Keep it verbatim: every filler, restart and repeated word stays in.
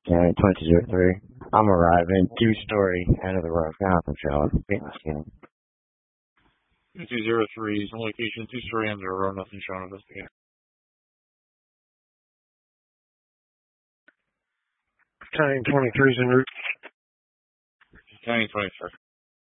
Yeah, twenty-two zero three. I'm arriving. Two-story, end of the road. Nothing showing. two zero three is on location, two-story, end of the road, nothing showing. Investigate. Battalion twenty-three is en route. Battalion twenty-three.